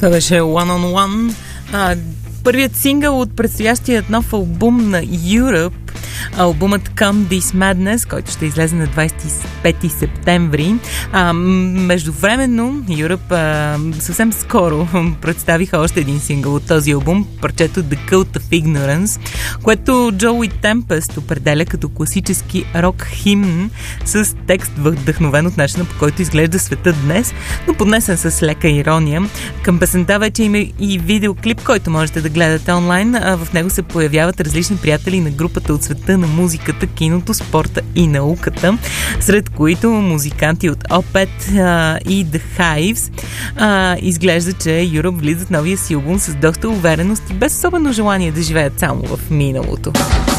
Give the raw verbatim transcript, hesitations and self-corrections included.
Това беше One on One. А, първият сингъл от предстоящият нов албум на Europe, албумът Come This Madness, който ще излезе на двадесет и пети септември. А, междувременно Europe а, съвсем скоро представиха още един сингъл от този албум, парчето The Cult of Ignorance, което Джоуи Темпест определя като класически рок химн с текст вдъхновен от начина, по който изглежда света днес, но поднесен с лека ирония. Към песента вече има и видеоклип, който можете да гледате онлайн. А в него се появяват различни приятели на групата от света на музиката, киното, спорта и науката, сред които музиканти от Opeth а, и The Hives. А, изглежда, че Europe влизат новия си албум с доста увереност и без особено желание да живеят само в миналото.